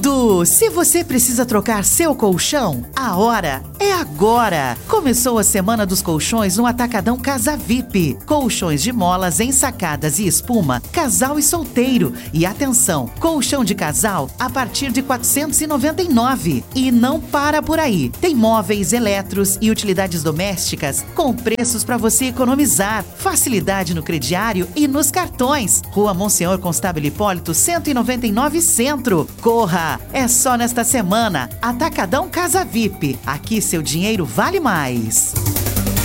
tudo! Se você precisa trocar seu colchão, a hora é agora! Começou a Semana dos Colchões no Atacadão Casa VIP. Colchões de molas ensacadas e espuma, casal e solteiro. E atenção, colchão de casal a partir de R$ 499. E não para por aí. Tem móveis, eletros e utilidades domésticas com preços para você economizar. Facilidade no crediário e nos cartões. Rua Monsenhor Constável Hipólito, 199 Centro. Corra! É só nesta semana. Atacadão Casa VIP. Aqui seu dinheiro vale mais.